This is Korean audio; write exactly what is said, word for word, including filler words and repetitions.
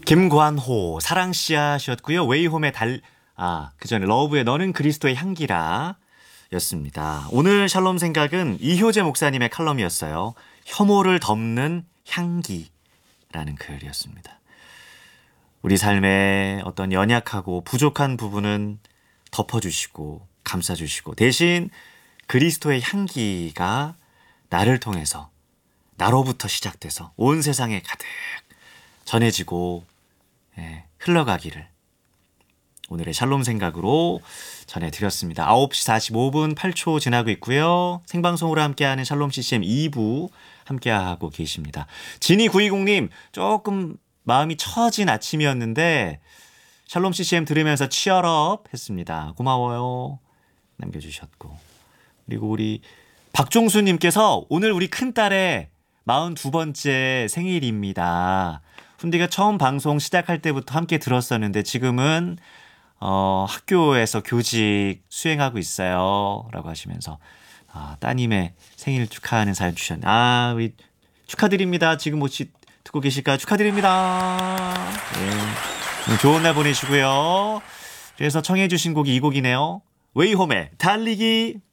김관호 사랑씨앗이었고요. 웨이홈의 달, 아, 그 전에 러브의 너는 그리스도의 향기라 였습니다. 오늘 샬롬 생각은 이효재 목사님의 칼럼이었어요. 혐오를 덮는 향기라는 글이었습니다. 우리 삶의 어떤 연약하고 부족한 부분은 덮어주시고 감싸주시고 대신 그리스도의 향기가 나를 통해서 나로부터 시작돼서 온 세상에 가득 전해지고 예, 흘러가기를 오늘의 샬롬 생각으로 전해드렸습니다. 아홉 시 사십오 분 팔 초 지나고 있고요. 생방송으로 함께하는 샬롬 씨씨엠 이 부 함께하고 계십니다. 지니구이공님 조금 마음이 처진 아침이었는데 샬롬 씨씨엠 들으면서 치얼업 했습니다. 고마워요 남겨주셨고, 그리고 우리 박종수님께서 오늘 우리 큰딸의 마흔두 번째 생일입니다. 훈디가 처음 방송 시작할 때부터 함께 들었었는데 지금은 어, 학교에서 교직 수행하고 있어요 라고 하시면서 아, 따님의 생일 축하하는 사연 주셨네요. 아, 우리 축하드립니다. 지금 혹시 듣고 계실까요? 축하드립니다. 네. 좋은 날 보내시고요. 그래서 청해 주신 곡이 이 곡이네요. 웨이홈의 달리기.